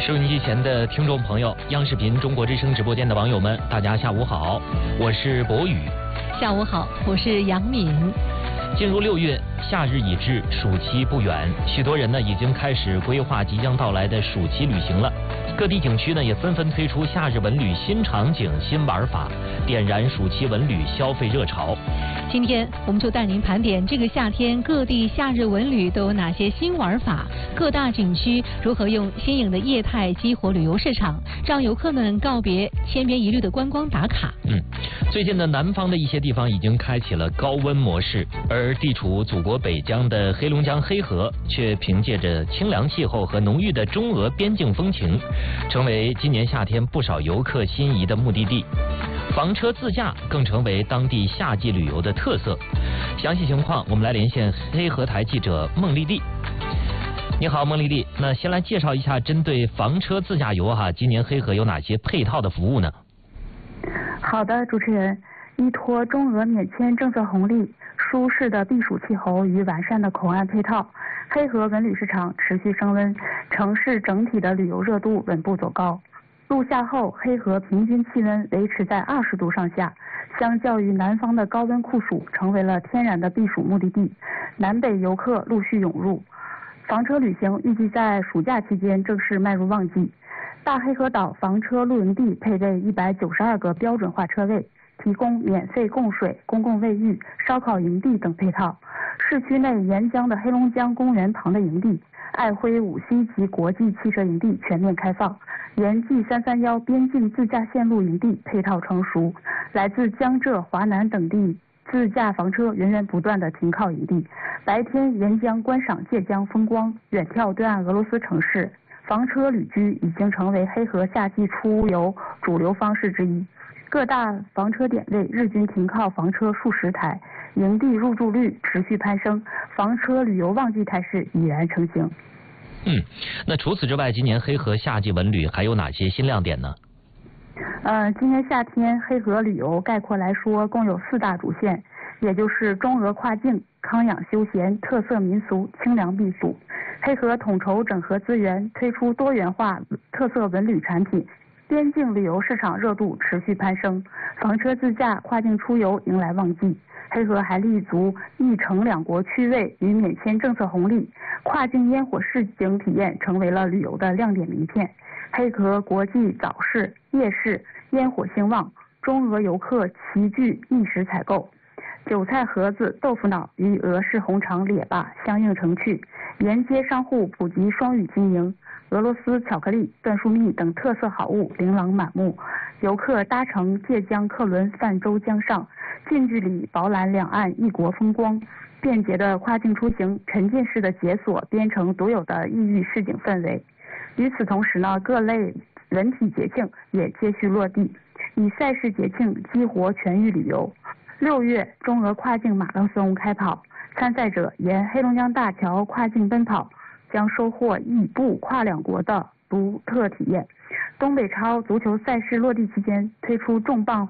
收音机前的听众朋友，央视频中国之声直播间的网友们，大家下午好，我是博宇。 下午好，我是杨敏。 进入6月，夏日已至，暑期不远，许多人呢已经开始规划即将到来的暑期旅行了。各地景区呢也纷纷推出夏日文旅新场景、新玩法，点燃暑期文旅消费热潮。 今天我们就带您盘点这个夏天各地夏日文旅都有哪些新玩法，各大景区如何用新颖的业态激活旅游市场，让游客们告别千篇一律的观光打卡。 最近呢，南方的一些地方已经开启了高温模式，而地处祖国北疆的黑龙江黑河却凭借着清凉气候和浓郁的中俄边境风情，成为今年夏天不少游客心仪的目的地。房车自驾更成为当地夏季旅游的特色。详细情况我们来连线黑河台记者孟丽丽。你好，孟丽丽。那先来介绍一下针对房车自驾游今年黑河有哪些配套的服务呢？ 好的，主持人，依托中俄免签政策红利、舒适的避暑气候与完善的口岸配套，黑河文旅市场持续升温，城市整体的旅游热度稳步走高。入夏后，黑河平均气温维持在20度上下，相较于南方的高温酷暑，成为了天然的避暑目的地。南北游客陆续涌入，房车旅行预计在暑假期间正式迈入旺季。大黑河岛房车露营地配备192个标准化车位，提供免费供水、公共卫浴、烧烤营地等配套。市区内沿江的黑龙江公园旁的营地、爱辉5星级国际汽车营地全面开放，沿G331边境自驾线路营地配套成熟，来自江浙、华南等地自驾房车源源不断的停靠营地，白天沿江观赏界江风光，远眺对岸俄罗斯城市。房车旅居已经成为黑河夏季出游主流方式之一，各大房车点位日均停靠房车数十台，营地入住率持续攀升，房车旅游旺季态势已然成型。 那除此之外，今年黑河夏季文旅还有哪些新亮点呢？ 今年夏天黑河旅游概括来说共有4大主线，也就是中俄跨境、康养休闲、特色民俗、清凉避暑。黑河统筹整合资源，推出多元化特色文旅产品，边境旅游市场热度持续攀升，房车自驾、跨境出游迎来旺季。黑河还立足1城2国区位与免签政策红利，跨境烟火市景体验成为了旅游的亮点名片。黑河国际早市、夜市烟火兴旺，中俄游客齐聚觅食采购。韭菜盒子、豆腐脑与俄式红肠列巴相映成趣，沿街商户普及双语经营，俄罗斯巧克力、椴树蜜等特色好物琳琅满目。游客搭乘界江客轮泛舟江上，近距离饱览两岸异国风光。便捷的跨境出行，沉浸式的解锁边城独有的异域市井氛围。与此同时呢，各类文体节庆也接续落地，以赛事节庆激活全域旅游。6月，中俄跨境马拉松开跑，参赛者沿黑龙江大桥跨境奔跑，将收获异步跨2国的独特体验。东北超足球赛事落地期间推出重磅